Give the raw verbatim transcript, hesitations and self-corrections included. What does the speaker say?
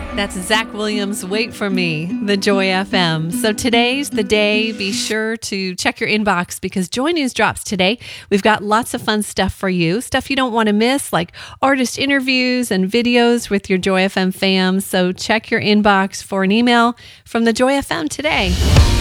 That's Zach Williams, Wait For Me, the Joy F M. So today's the day. Be sure to check your inbox because Joy News drops today. We've got lots of fun stuff for you, stuff you don't want to miss, like artist interviews and videos with your Joy F M fams. So check your inbox for an email from the Joy F M today.